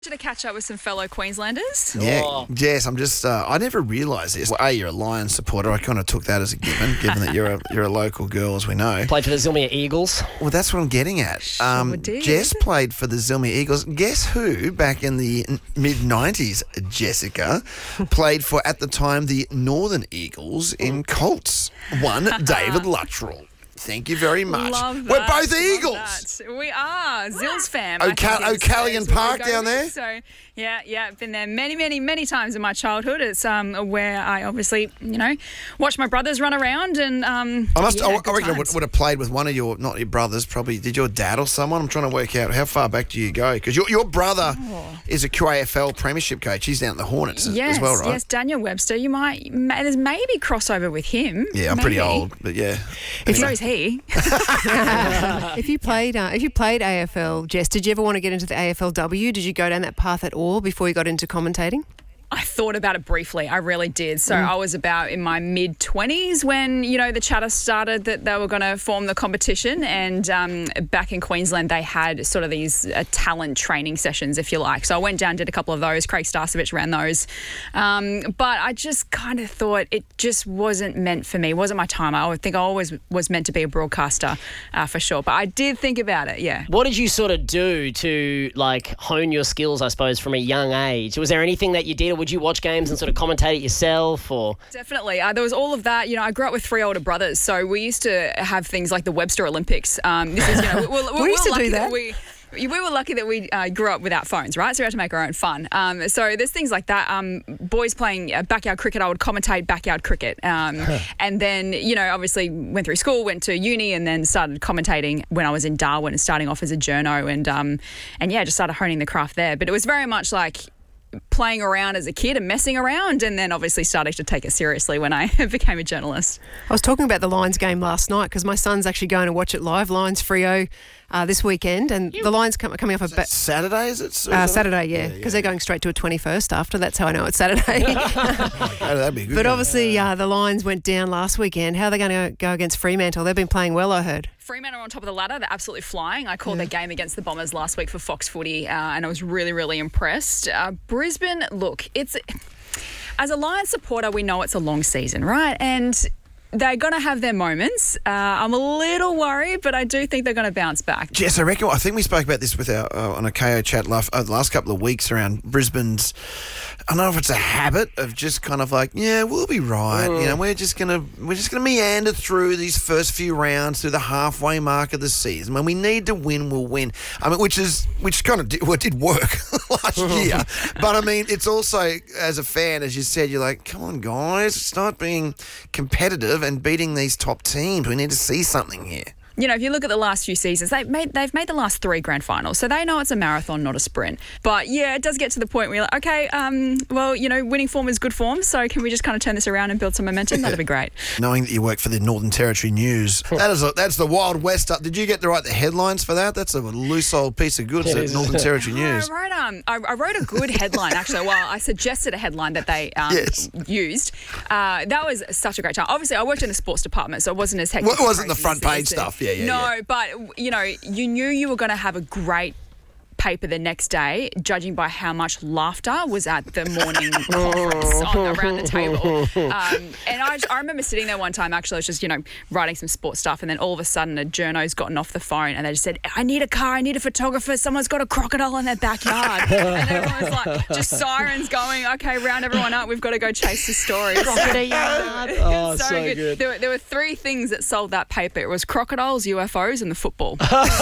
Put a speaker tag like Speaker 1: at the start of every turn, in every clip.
Speaker 1: To catch up with some fellow Queenslanders.
Speaker 2: Yeah, Jess, I'm just, I never realised this. Well, you're a Lions supporter. I kind of took that as a given that you're a local girl, as we know.
Speaker 3: Played for the Zilmia Eagles.
Speaker 2: Well, that's what I'm getting at.
Speaker 1: Sure did.
Speaker 2: Jess played for the Zilmia Eagles. Guess who, back in the mid-90s, Jessica, played for, at the time, the Northern Eagles in Colts. One, David Luttrell. Thank you very much.
Speaker 1: Love that.
Speaker 2: We're both
Speaker 1: Love
Speaker 2: Eagles.
Speaker 1: that. We are. Zills fam.
Speaker 2: O'Callaghan Park down there?
Speaker 1: So, yeah, been there many times in my childhood. It's where I obviously, watched my brothers run around and
Speaker 2: I reckon I would have played with one of not your brothers, probably. Did your dad or someone? I'm trying to work out how far back do you go? Because your brother is a QAFL premiership coach. He's down at the Hornets as well, right?
Speaker 1: Yes, Daniel Webster. There's maybe crossover with him.
Speaker 2: Yeah, I'm pretty old, but yeah.
Speaker 1: So is he.
Speaker 4: If you played AFL, Jess, did you ever want to get into the AFLW? Did you go down that path at all before you got into commentating?
Speaker 1: I thought about it briefly. I really did. So I was about in my mid-20s when, the chatter started that they were going to form the competition. And back in Queensland, they had sort of these talent training sessions, if you like. So I went down, did a couple of those. Craig Starcevich ran those. But I just kind of thought it just wasn't meant for me. It wasn't my time. I think I always was meant to be a broadcaster for sure. But I did think about it, yeah.
Speaker 3: What did you sort of do to, hone your skills, I suppose, from a young age? Was there anything that you did? Would you watch games and sort of commentate it yourself? Or
Speaker 1: Definitely. There was all of that. I grew up with 3 older brothers, so we used to have things like the Webster Olympics. This is,
Speaker 4: we used to do that.
Speaker 1: We were lucky that we grew up without phones, right? So we had to make our own fun. So there's things like that. Boys playing backyard cricket, I would commentate backyard cricket. And then, obviously went through school, went to uni, and then started commentating when I was in Darwin, starting off as a journo. And just started honing the craft there. But it was very much like playing around as a kid and messing around, and then obviously starting to take it seriously when I became a journalist.
Speaker 4: I was talking about the Lions game last night because my son's actually going to watch it live, Lions Freo, this weekend, and the Lions coming off a
Speaker 2: Saturday, is it?
Speaker 4: Saturday, yeah, because they're going straight to a 21st after. That's how I know it's Saturday.
Speaker 2: That'd be good.
Speaker 4: But obviously, the Lions went down last weekend. How are they going to go against Fremantle? They've been playing well, I heard.
Speaker 1: Fremantle are on top of the ladder. They're absolutely flying. I called their game against the Bombers last week for Fox Footy, and I was really, really impressed. Brisbane, look, as a Lions supporter, we know it's a long season, right? And they're going to have their moments. I'm a little worried, but I do think they're going to bounce back.
Speaker 2: Jess, I think we spoke about this with on a KO chat the last couple of weeks around Brisbane's. I don't know if it's a habit of just kind of we'll be right. We're just gonna meander through these first few rounds through the halfway mark of the season. When we need to win, we'll win. I mean, which kind of did work last year. But I mean, it's also, as a fan, as you said, you're like, come on, guys, start being competitive and beating these top teams. We need to see something here.
Speaker 1: If you look at the last few seasons, they've made the last 3 grand finals, so they know it's a marathon, not a sprint. But yeah, it does get to the point where you're like, okay, winning form is good form, so can we just kind of turn this around and build some momentum? That'd be great.
Speaker 2: Knowing that you work for the Northern Territory News, that's the Wild West. Did you get to write the headlines for that? That's a loose old piece of goods at Northern Territory News.
Speaker 1: I wrote a good headline, actually. Well, I suggested a headline that they used. That was such a great time. Obviously, I worked in the sports department, so it wasn't as hectic.
Speaker 2: Well, it wasn't the front page stuff.
Speaker 1: No, but, you knew you were going to have a great paper the next day, judging by how much laughter was at the morning conference around the table. And I remember sitting there one time, actually, I was just, writing some sports stuff, and then all of a sudden a journo's gotten off the phone and they just said, I need a car, I need a photographer, someone's got a crocodile in their backyard. And everyone's like, just sirens going, okay, round everyone up, we've got to go chase the story.
Speaker 3: Crocodile. So good.
Speaker 1: There were 3 things that sold that paper. It was crocodiles, UFOs, and the football.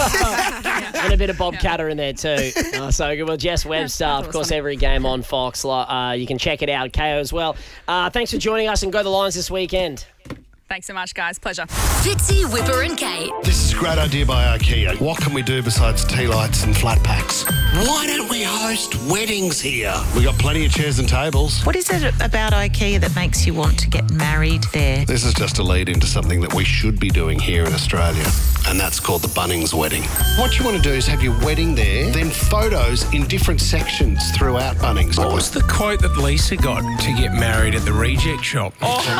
Speaker 3: And a bit of Bob Catter in there too. So good. Well, Jess Webster, of course, every game on Fox. You can check it out at KO as well. Thanks for joining us, and go the Lions this weekend.
Speaker 1: Thanks so much, guys. Pleasure.
Speaker 5: Fitzy, Whipper and Kate.
Speaker 6: This is a great idea by IKEA. What can we do besides tea lights and flat packs? Why don't we host weddings here? We got plenty of chairs and tables.
Speaker 7: What is it about IKEA that makes you want to get married there?
Speaker 6: This is just a lead into something that we should be doing here in Australia, and that's called the Bunnings Wedding. What you want to do is have your wedding there, then photos in different sections throughout Bunnings.
Speaker 8: What was the quote that Lisa got to get married at the reject shop?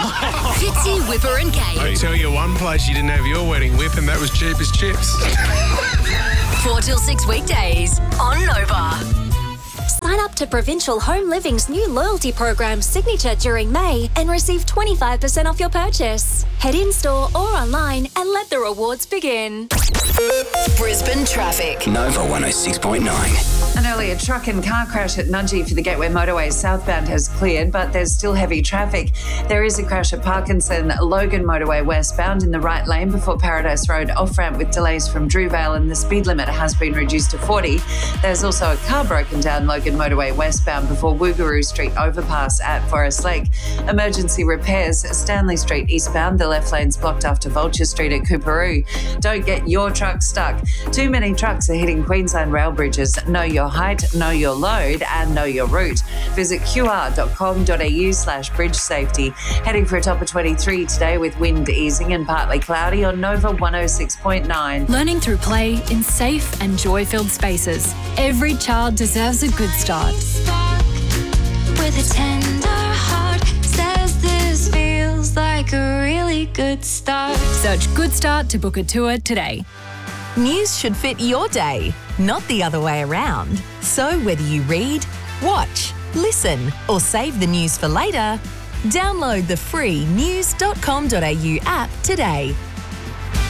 Speaker 5: Fitzy, Whipper and Kate.
Speaker 8: I tell you one place you didn't have your wedding whip, and that was cheap as chips.
Speaker 5: 4 till 6 weekdays on Nova. to Provincial Home Living's new loyalty program, Signature, during May and receive 25% off your purchase. Head in-store or online and let the rewards begin. Brisbane traffic.
Speaker 9: Nova 106.9.
Speaker 10: An earlier truck and car crash at Nudgee for the Gateway Motorway southbound has cleared, but there's still heavy traffic. There is a crash at Parkinson, Logan Motorway westbound in the right lane before Paradise Road off-ramp with delays from Drewvale, and the speed limit has been reduced to 40. There's also a car broken down Logan Motorway westbound before Woogaroo Street overpass at Forest Lake. Emergency repairs, Stanley Street eastbound, the left lane's blocked after Vulture Street at Cooperoo. Don't get your truck stuck. Too many trucks are hitting Queensland rail bridges. Know your height, know your load, and know your route. Visit qr.com.au/bridge safety. Heading for a top of 23 today with wind easing and partly cloudy on Nova 106.9.
Speaker 11: Learning through play in safe and joy-filled spaces. Every child deserves a good start.
Speaker 12: With a tender heart, says this feels like a really good start.
Speaker 11: Search Good Start to book a tour today.
Speaker 13: News should fit your day, not the other way around. So whether you read, watch, listen, or save the news for later, download the free news.com.au app today.